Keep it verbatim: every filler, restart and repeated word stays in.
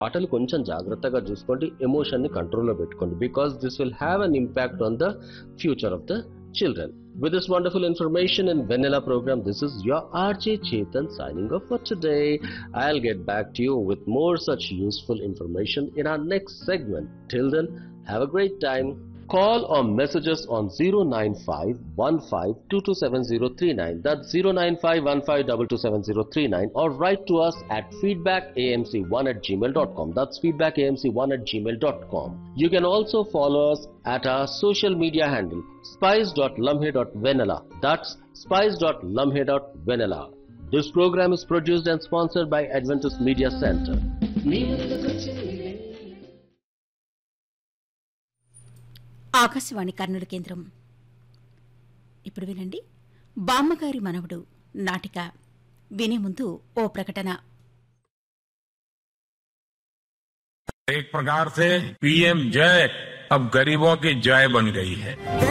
మాటలు కొంచెం జాగ్రత్తగా చూసుకోండి, ఎమోషన్ ని కంట్రోల్లో పెట్టుకోండి, because this will have an impact on the future of the children. With this wonderful information in Vanilla program, this is your R J Chetan signing off for today. I'll get back to you with more such useful information in our next segment. Till then, have a great time. Call or message us on zero nine five one five two two seven zero three nine. That's zero nine five one five two two seven zero three nine, or write to us at feedback a m c one at gmail dot com. That's feedback a m c one at gmail dot com. You can also follow us at our social media handle spice dot lumhe dot vanilla. That's spice dot lumhe dot vanilla. This program is produced and sponsored by Adventist Media Center. Akashvani Kurnool కేంద్రం. ఇప్పుడు వినండి బామ్మగారి మనవడు నాటిక. వినే ముందు ఓ ప్రకటన. एक प्रकार से पीएम जय अब गरीबों की जय बन गई है.